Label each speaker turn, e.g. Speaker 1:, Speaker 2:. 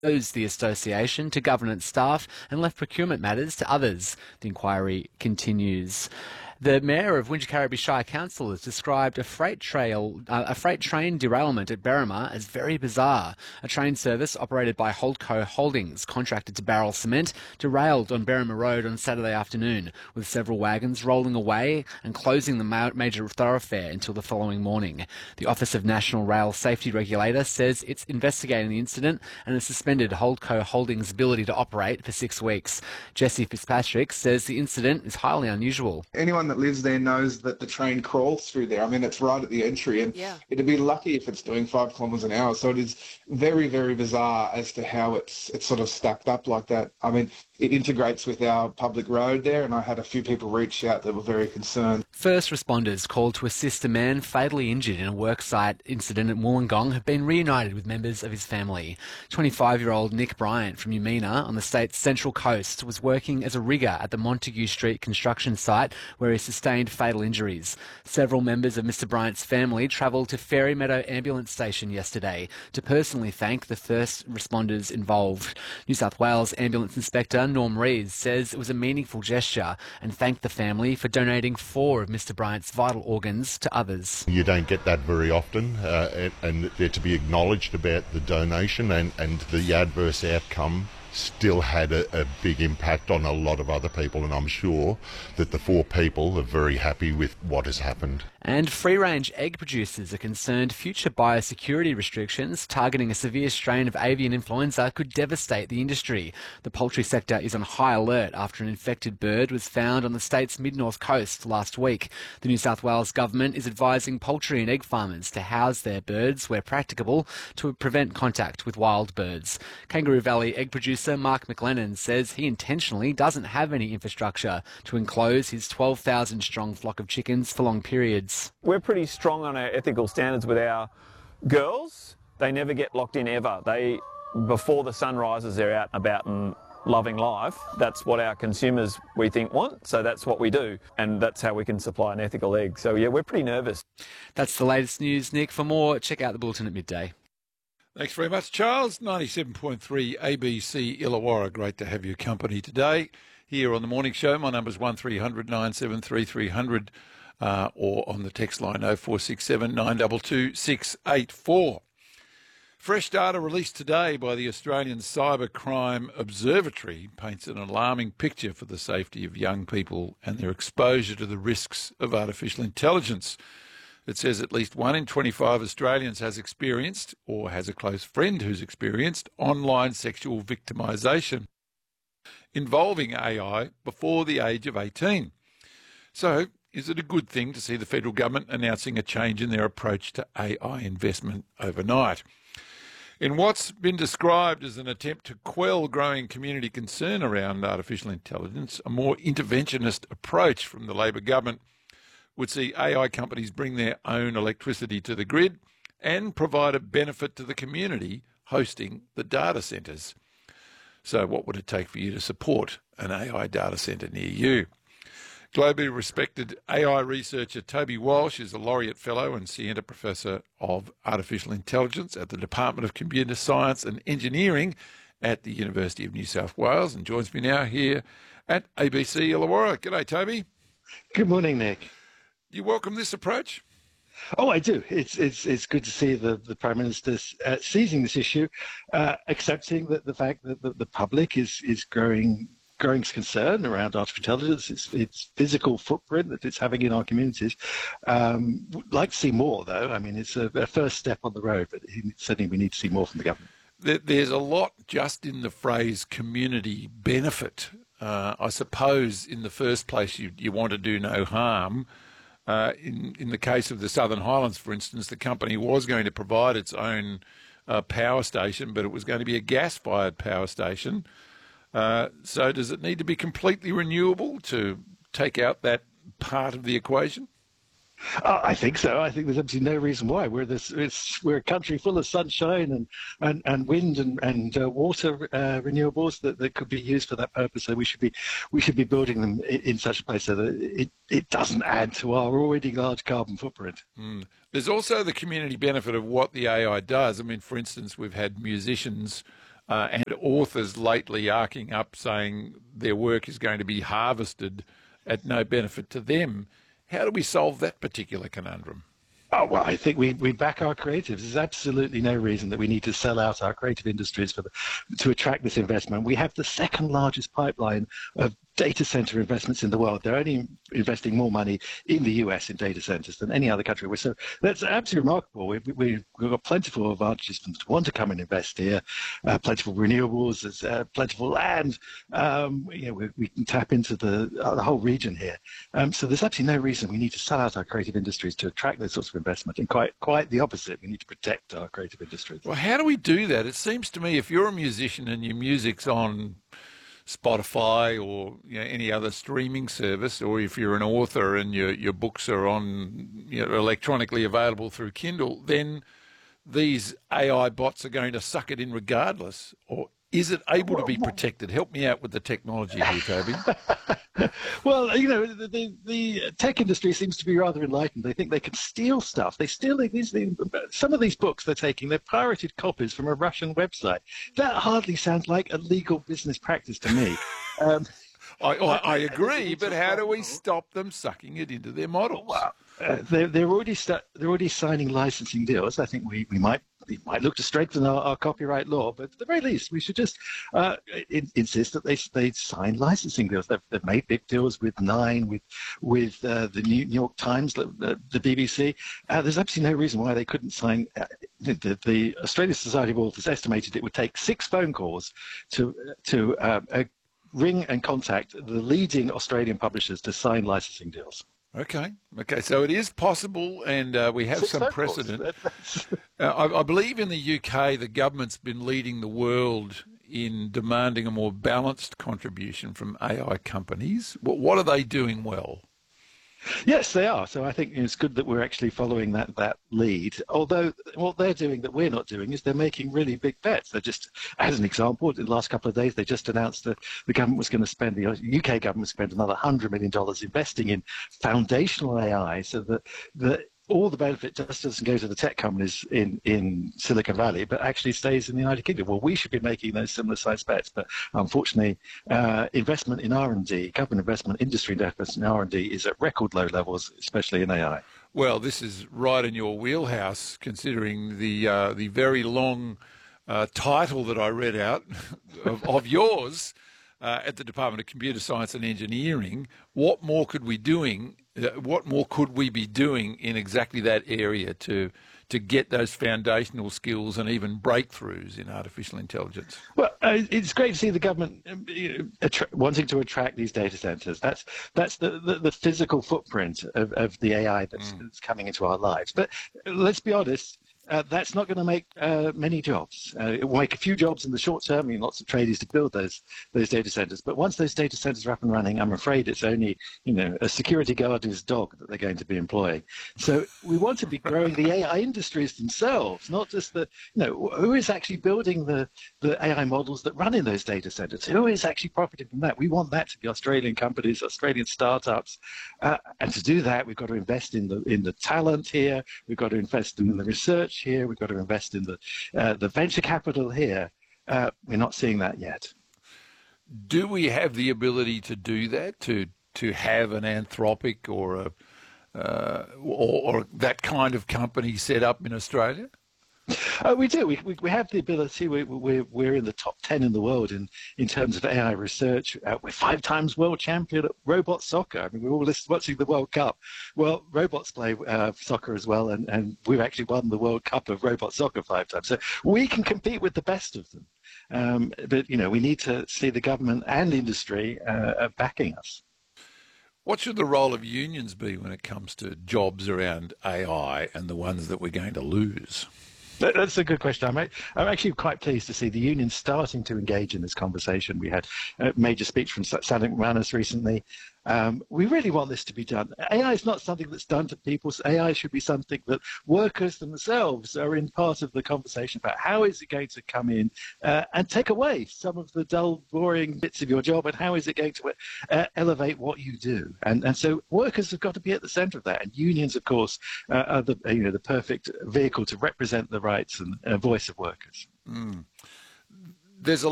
Speaker 1: closed the association to governance staff and left procurement matters to others. The inquiry continues. The Mayor of Wingecarribee Shire Council has described a freight train derailment at Berrima as very bizarre. A train service operated by Holdco Holdings, contracted to Barrel Cement, derailed on Berrima Road on Saturday afternoon, with several wagons rolling away and closing the major thoroughfare until the following morning. The Office of National Rail Safety Regulator says it's investigating the incident and has suspended Holdco Holdings' ability to operate for 6 weeks. Jesse Fitzpatrick says the incident is highly unusual.
Speaker 2: Anyone that lives there knows that the train crawls through there. I mean, it's right at the entry, and it'd be lucky if it's doing 5 kilometres an hour. So it is very, very bizarre as to how it's sort of stacked up like that. I mean, it integrates with our public road there, and I had a few people reach out that were very concerned.
Speaker 1: First responders called to assist a man fatally injured in a worksite incident at Wollongong have been reunited with members of his family. 25-year-old Nick Bryant from Umina on the state's central coast was working as a rigger at the Montague Street construction site where he sustained fatal injuries. Several members of Mr Bryant's family travelled to Fairy Meadow Ambulance Station yesterday to personally thank the first responders involved. New South Wales Ambulance Inspector Norm Rees says it was a meaningful gesture and thanked the family for donating 4 of Mr Bryant's vital organs to others.
Speaker 3: You don't get that very often, and they're to be acknowledged about the donation, and the adverse outcome still had a big impact on a lot of other people, and I'm sure that the 4 people are very happy with what has happened.
Speaker 1: And free-range egg producers are concerned future biosecurity restrictions targeting a severe strain of avian influenza could devastate the industry. The poultry sector is on high alert after an infected bird was found on the state's mid-north coast last week. The New South Wales government is advising poultry and egg farmers to house their birds where practicable to prevent contact with wild birds. Kangaroo Valley egg producer Mark McLennan says he intentionally doesn't have any infrastructure to enclose his 12,000-strong flock of chickens for long periods.
Speaker 4: We're pretty strong on our ethical standards with our girls. They never get locked in ever. Before the sun rises, they're out and about and loving life. That's what our consumers, we think, want, so that's what we do, and that's how we can supply an ethical egg. So yeah, we're pretty nervous.
Speaker 1: That's the latest news, Nick. For more, check out the Bulletin at midday.
Speaker 5: Thanks very much, Charles. 97.3 ABC Illawarra. Great to have your company today here on the Morning Show. My number's 1300 973 300 or on the text line 0467 922 684. Fresh data released today by the Australian Cybercrime Observatory paints an alarming picture for the safety of young people and their exposure to the risks of artificial intelligence. It says at least 1 in 25 Australians has experienced or has a close friend who's experienced online sexual victimisation involving AI before the age of 18. So, is it a good thing to see the federal government announcing a change in their approach to AI investment overnight? In what's been described as an attempt to quell growing community concern around artificial intelligence, a more interventionist approach from the Labor government would see AI companies bring their own electricity to the grid and provide a benefit to the community hosting the data centres. So what would it take for you to support an AI data centre near you? Globally respected AI researcher Toby Walsh is a Laureate Fellow and Sienta Professor of Artificial Intelligence at the Department of Computer Science and Engineering at the University of New South Wales and joins me now here at ABC Illawarra. G'day, Toby.
Speaker 6: Good morning, Nick.
Speaker 5: Do you welcome this approach?
Speaker 6: Oh, I do. It's good to see the Prime Minister seizing this issue, accepting that the fact that the public is growing concern around artificial intelligence, its physical footprint that it's having in our communities. Would like to see more, though. I mean, it's a first step on the road, but certainly we need to see more from the government.
Speaker 5: There's a lot just in the phrase community benefit. I suppose in the first place you want to do no harm. In the case of the Southern Highlands, for instance, the company was going to provide its own power station, but it was going to be a gas-fired power station. So does it need to be completely renewable to take out that part of the equation?
Speaker 6: I think so. I think there's absolutely no reason why. We're a country full of sunshine and wind and water renewables that could be used for that purpose. So we should be building them in such a place so that it doesn't add to our already large carbon footprint.
Speaker 5: There's also the community benefit of what the AI does. I mean, for instance, we've had musicians and authors lately arcing up saying their work is going to be harvested at no benefit to them. How do we solve that particular conundrum?
Speaker 6: Oh, well, I think we back our creatives. There's absolutely no reason that we need to sell out our creative industries to attract this investment. We have the second largest pipeline of data center investments in the world. They're only investing more money in the US in data centers than any other country. So that's absolutely remarkable. We've got plentiful advantages for them to want to come and invest here, plentiful renewables, there's plentiful land. We can tap into the whole region here. So there's absolutely no reason we need to sell out our creative industries to attract those sorts of investment. And quite the opposite. We need to protect our creative industries.
Speaker 5: Well, how do we do that? It seems to me if you're a musician and your music's on Spotify or any other streaming service, or if you're an author and your books are on electronically available through Kindle, then these AI bots are going to suck it in regardless. Or is it able to be protected? Help me out with the technology here, Toby.
Speaker 6: Well, the tech industry seems to be rather enlightened. They think they can steal stuff. Some of these books they're taking, they're pirated copies from a Russian website. That hardly sounds like a legal business practice to me.
Speaker 5: I agree, but how do we stop them sucking it into their models?
Speaker 6: Well, they're already signing licensing deals. I think we might look to strengthen our copyright law, but at the very least, we should just insist that they sign licensing deals. They've made big deals with Nine, with the New York Times, the BBC. There's absolutely no reason why they couldn't sign. The Australian Society of Authors estimated it would take 6 phone calls to ring and contact the leading Australian publishers to sign licensing deals.
Speaker 5: Okay, so it is possible, and we have some precedent. I believe in the UK, the government's been leading the world in demanding a more balanced contribution from AI companies. What are they doing well?
Speaker 6: Yes, they are. So I think it's good that we're actually following that lead. Although what they're doing that we're not doing is they're making really big bets. They're just, as an example, in the last couple of days, they just announced that the government was going to spend, the UK government spent another $100 million investing in foundational AI so that all the benefit just doesn't go to the tech companies in Silicon Valley, but actually stays in the United Kingdom. Well, we should be making those similar size bets, but unfortunately, investment in R&D, government investment, industry investment in R&D is at record low levels, especially in AI.
Speaker 5: Well, this is right in your wheelhouse, considering the very long title that I read out of yours at the Department of Computer Science and Engineering. What more could we be doing in exactly that area to get those foundational skills and even breakthroughs in artificial intelligence? Well,
Speaker 6: it's great to see the government wanting to attract these data centers. That's the physical footprint of the AI that's coming into our lives. But let's be honest, that's not going to make many jobs. It will make a few jobs in the short term. I mean, lots of tradies to build those data centers. But once those data centers are up and running, I'm afraid it's only a security guard's dog that they're going to be employing. So we want to be growing the AI industries themselves, not just who is actually building the AI models that run in those data centers? Who is actually profiting from that? We want that to be Australian companies, Australian startups, and to do that, we've got to invest in the talent here. We've got to invest in the research here. We've got to invest in the venture capital here. We're not seeing that yet.
Speaker 5: Do we have the ability to do that? To have an Anthropic or that kind of company set up in Australia?
Speaker 6: We do. We have the ability. We're in the top 10 in the world in terms of AI research. We're 5 times world champion at robot soccer. I mean, we're all watching the World Cup. Well, robots play soccer as well, and we've actually won the World Cup of robot soccer 5 times. So we can compete with the best of them. But we need to see the government and industry backing us.
Speaker 5: What should the role of unions be when it comes to jobs around AI and the ones that we're going to lose?
Speaker 6: That's a good question. I'm actually quite pleased to see the unions starting to engage in this conversation. We had a major speech from Sadiq Manas recently. We really want this to be done. AI is not something that's done to people. AI should be something that workers themselves are in part of the conversation about. How is it going to come in and take away some of the dull, boring bits of your job, and how is it going to elevate what you do? And so workers have got to be at the centre of that. And unions, of course, are the perfect vehicle to represent the rights and voice of workers.
Speaker 5: there's a